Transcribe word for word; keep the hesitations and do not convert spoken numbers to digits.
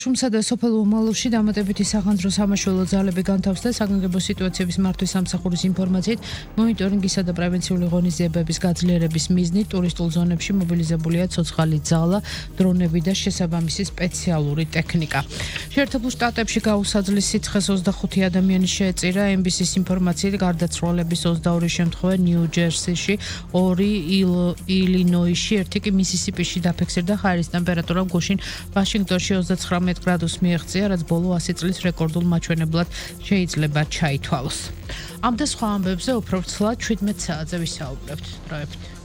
შუმსა და სოფელ უმალოვში დამატებითი სახანძრო სამაშველო ძალები განთავსდა საგანგებო სიტუაციების მართვის სამსახურის ინფორმაციით მონიტორინგისა და პრევენციული ღონისძიებების გაძლიერების მიზნით ტურისტულ ზონებში მობილიზებულია ცოცხალი ძალა, დრონები და შესაბამისი სპეციალური ტექნიკა. შეერთებულ შტატებში გაუსაძლის სიცხეს ოცდახუთი ადამიანი შეეწირა ემ ბი სის ინფორმაციით გარდაცვალების ოცდაორი შემთხვევა ნიუ-ჯერსიში, ორი ილინოისში, ერთი კი მისისიპიში დაფიქსირდა. ჰაერის ტემპერატურა გუშინ ვაშინგტონში ოცდაცხრამეტ გრადუსს მიაღწია, რაც ბოლო ასი წლის რეკორდულ მაჩვენებლად შეიძლება ჩაითვალოს. ამ და სხვა ამბებზე უფრო ცლად შვიდმეტ საათზე ვისაუბრებთ. დროებით.